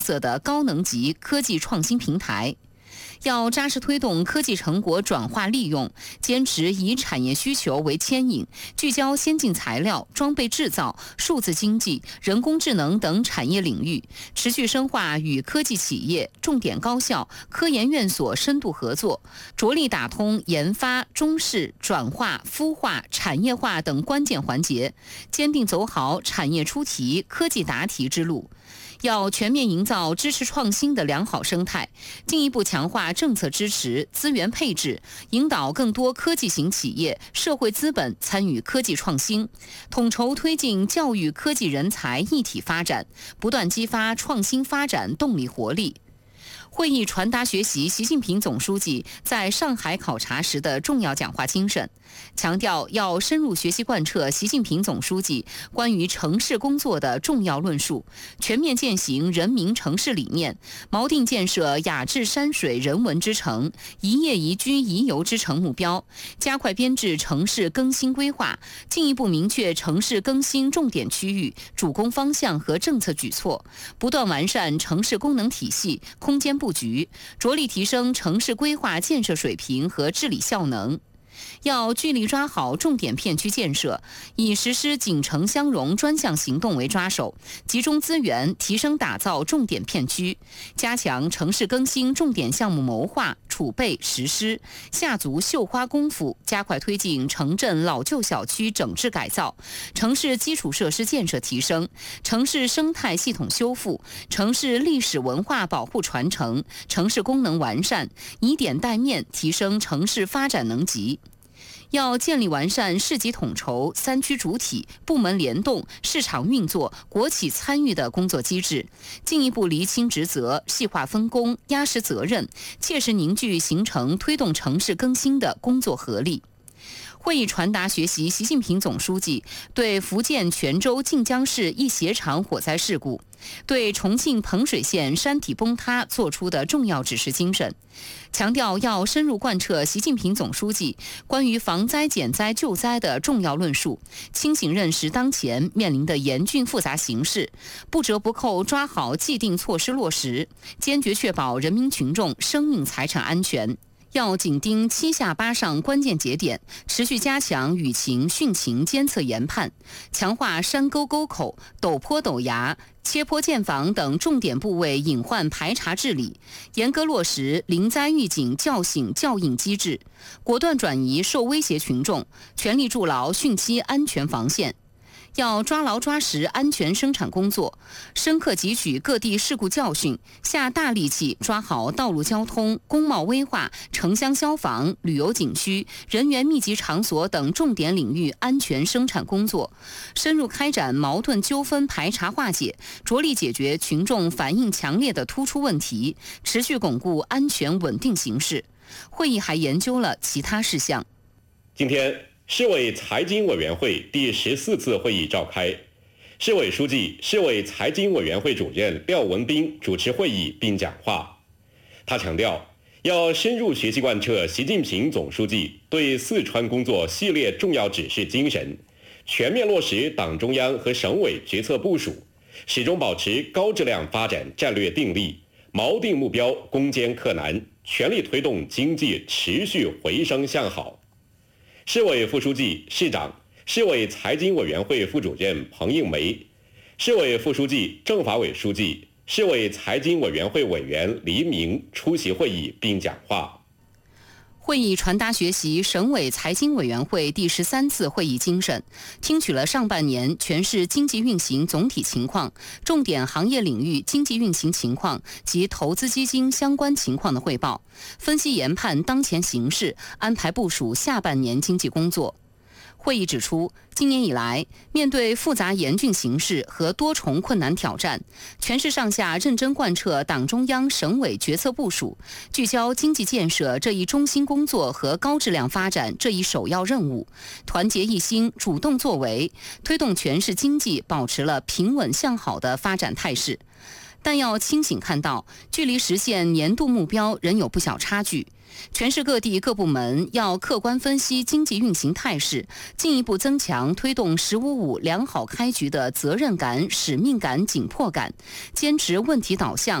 色的高能级科技创新平台。要扎实推动科技成果转化利用，坚持以产业需求为牵引，聚焦先进材料、装备制造、数字经济、人工智能等产业领域，持续深化与科技企业、重点高校、科研院所深度合作，着力打通研发、中试、转化、孵化、产业化等关键环节，坚定走好产业出题、科技答题之路。要全面营造支持创新的良好生态，进一步强化政策支持、资源配置，引导更多科技型企业、社会资本参与科技创新，统筹推进教育科技人才一体发展，不断激发创新发展动力活力。会议传达学习习近平总书记在上海考察时的重要讲话精神，强调要深入学习贯彻习近平总书记关于城市工作的重要论述，全面践行人民城市理念，锚定建设雅致山水人文之城、宜业宜居宜游之城目标，加快编制城市更新规划，进一步明确城市更新重点区域、主攻方向和政策举措，不断完善城市功能体系、空间布局，着力提升城市规划建设水平和治理效能。要聚力抓好重点片区建设，以实施锦城相融专项行动为抓手，集中资源提升打造重点片区，加强城市更新重点项目谋划、储备、实施，下足绣花功夫，加快推进城镇老旧小区整治改造、城市基础设施建设提升、城市生态系统修复、城市历史文化保护传承、城市功能完善，以点带面提升城市发展能级。要建立完善市级统筹、三区主体、部门联动、市场运作、国企参与的工作机制，进一步厘清职责、细化分工、压实责任，切实凝聚形成推动城市更新的工作合力。会议传达学习习近平总书记对福建泉州晋江市一鞋厂火灾事故、对重庆彭水县山体崩塌作出的重要指示精神，强调要深入贯彻习近平总书记关于防灾减灾救灾的重要论述，清醒认识当前面临的严峻复杂形势，不折不扣抓好既定措施落实，坚决确保人民群众生命财产安全。要紧盯七下八上关键节点，持续加强雨情、汛情监测研判，强化山沟沟口、陡坡陡崖、切坡建房等重点部位隐患排查治理，严格落实临灾预警叫醒校应机制，果断转移受威胁群众，全力筑牢汛期安全防线。要抓牢抓实安全生产工作，深刻汲取各地事故教训，下大力气抓好道路交通、工贸危化、城乡消防、旅游景区、人员密集场所等重点领域安全生产工作，深入开展矛盾纠纷排查化解，着力解决群众反映强烈的突出问题，持续巩固安全稳定形势。会议还研究了其他事项。 今天市委财经委员会第14次会议召开，市委书记、市委财经委员会主任廖文斌主持会议并讲话。他强调，要深入学习贯彻习近平总书记对四川工作系列重要指示精神，全面落实党中央和省委决策部署，始终保持高质量发展战略定力，锚定目标，攻坚克难，全力推动经济持续回升向好。市委副书记、市长、市委财经委员会副主任彭应梅，市委副书记、政法委书记、市委财经委员会委员黎明出席会议并讲话。 会议传达学习省委财经委员会第13次会议精神，听取了上半年全市经济运行总体情况、重点行业领域经济运行情况及投资基金相关情况的汇报，分析研判当前形势，安排部署下半年经济工作。会议指出，今年以来，面对复杂严峻形势和多重困难挑战，全市上下认真贯彻党中央、省委决策部署，聚焦经济建设这一中心工作和高质量发展这一首要任务，团结一心，主动作为，推动全市经济保持了平稳向好的发展态势。 但要清醒看到，距离实现年度目标仍有不小差距。全市各地各部门要客观分析经济运行态势，进一步增强推动“15+5”良好开局的责任感、使命感、紧迫感，坚持问题导向。